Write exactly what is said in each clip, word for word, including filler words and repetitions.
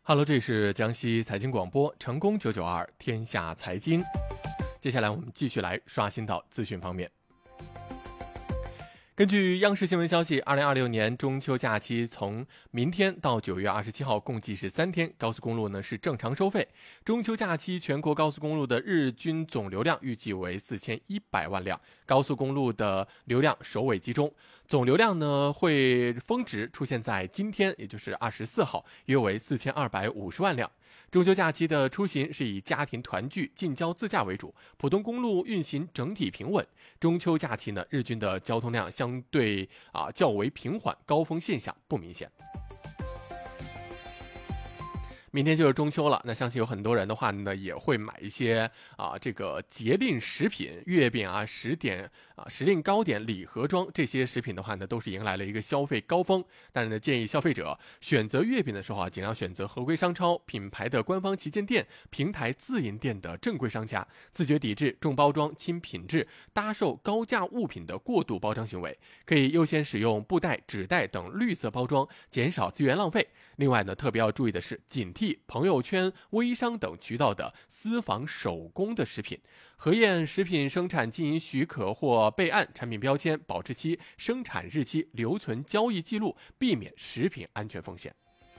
Hello，这里是江西财经广播，成功九九二天下财经。接下来我们继续来刷新到资讯方面。根据央视新闻消息，二零二六年中秋假期从明天到九月二十七号，共计是三天，高速公路呢是正常收费。中秋假期全国高速公路的日均总流量预计为四千一百万辆，高速公路的流量首尾集中，总流量呢会峰值出现在今天，也就是二十四号，约为四千二百五十万辆。中秋假期的出行是以家庭团聚、近郊自驾为主，普通公路运行整体平稳。中秋假期呢，日均的交通量相对啊较为平缓，高峰现象不明显。明天就是中秋了，那相信有很多人的话呢，也会买一些啊这个节令食品，月饼啊、时点啊、时令糕点、礼盒装这些食品的话呢，都是迎来了一个消费高峰。但是呢，建议消费者选择月饼的时候啊，尽量选择合规商超、品牌的官方旗舰店、平台自营店的正规商家，自觉抵制重包装、轻品质、搭售高价物品的过度包装行为，可以优先使用布袋、纸袋等绿色包装，减少资源浪费。另外呢，特别要注意的是，警惕朋友圈、微商等渠道的私仿手工的食品，核验食品生产经营许可或备案、产品标签、保质期、生产日期、留存交易记录，避免食品安全风险。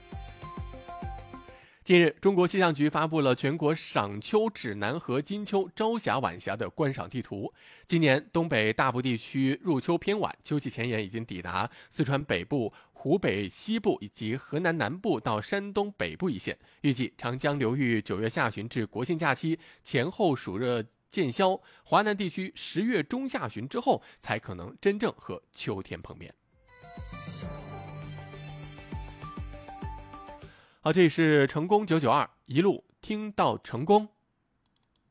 近日，中国气象局发布了全国赏秋指南和金秋、朝霞、晚霞的观赏地图。今年东北大部地区入秋偏晚，秋季前沿已经抵达四川北部、湖北西部以及河南南部到山东北部一线。预计长江流域九月下旬至国庆假期前后暑热渐消，华南地区十月中下旬之后才可能真正和秋天碰面。好，这里是成功九九二，一路听到成功。